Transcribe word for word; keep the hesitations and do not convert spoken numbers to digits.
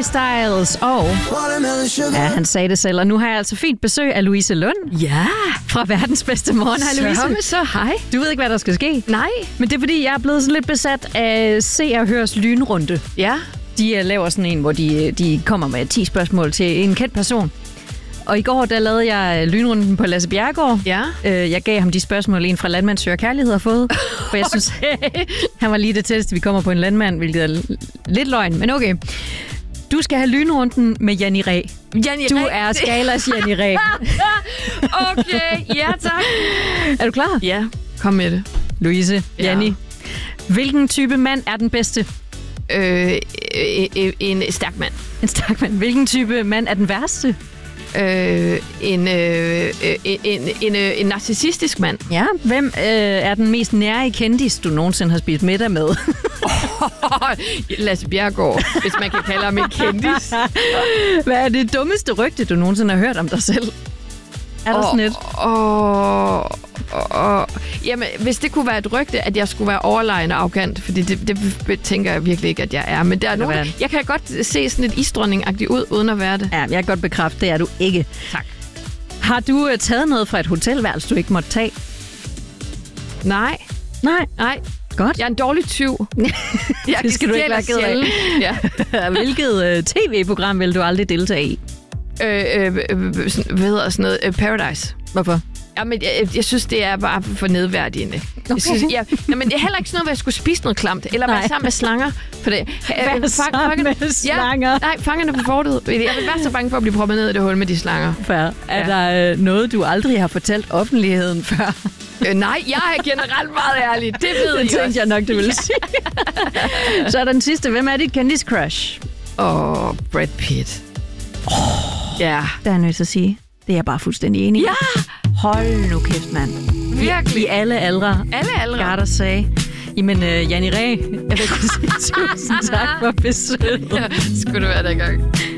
Styles og... Ja, han sagde det selv, og nu har jeg altså fint besøg af Louise Lund. Ja. Fra Verdens Bedste Morgen. Hej Louise. Så, så hej. Du ved ikke, hvad der skal ske? Nej. Men det er fordi, jeg er blevet sådan lidt besat af Se og Hørs lynrunde. Ja. De uh, laver sådan en, hvor de, de kommer med ti spørgsmål til en kendt person. Og i går, der lavede jeg lynrunden på Lasse Bjerregaard. Ja. Øh, jeg gav ham de spørgsmål, en fra Landmand Søger Kærlighed har fået. For jeg synes, han var lige det tætteste, vi kommer på en landmand, hvilket er lidt løgn, men okay. Du skal have lynrunden med Janni Ræ. Janni Du Ræ. er Skalas Janni Ræ. Okay, ja tak. Er du klar? Ja, kom med det. Louise, Ja. Janni. Hvilken type mand er den bedste? Øh, øh, en stærk mand. En stærk mand. Hvilken type mand er den værste? Øh, en, øh, en, en, en, øh, en narcissistisk mand. Ja. Hvem øh, er den mest nære kendis, du nogensinde har spist middag med? Lasse Bjerregaard, hvis man kan kalde ham en kendis. Hvad er det dummeste rygte, du nogensinde har hørt om dig selv? Er der og, sådan et? Og, og, og, jamen, hvis det kunne være et rygte, at jeg skulle være overlegen og arrogant, fordi det, det tænker jeg virkelig ikke, at jeg er. Men der er nogen, jeg kan godt se sådan lidt isdronning-agtigt ud, uden at være det. Ja, jeg kan godt bekræfte, det er du ikke. Tak. Har du uh, taget noget fra et hotelværelse, du ikke måtte tage? Nej. Nej. Nej. Godt. Jeg er en dårlig tyv. Jeg det skal du ikke være ked af. Ja. Hvilket uh, tv-program vil du aldrig deltage i? Øh, øh, øh, hvad hedder sådan noget? Øh, Paradise. Hvorfor? Jamen, jeg, jeg synes, det er bare for nedværdigende. Okay. Jeg synes, jeg, jamen, det er heller ikke sådan noget, hvor jeg skulle spise noget klamt, eller være sammen med slanger. For det, være øh, sammen med slanger? Ja, nej, fangerne på fortet. Jeg vil være så bange for at blive proppet ned i det hul med de slanger. Fair. Er Ja. der øh, noget, du aldrig har fortalt offentligheden før? Øh, nej, jeg er generelt meget ærlig. Det ved Det jeg tænkte jeg nok, du ville sige. Så er der den sidste. Hvem er dit kendis-crush? Åh, oh, Brad Pitt. Oh. Ja. Det er jeg nødt til at sige. Det er jeg bare fuldstændig enig i. Ja! Hold nu kæft, mand. Virkelig. I alle aldre. Alle aldre. Gotta say. Jamen, uh, Janni Ræ, jeg vil sige tusind tak for besøget. Ja, skulle det være dengang.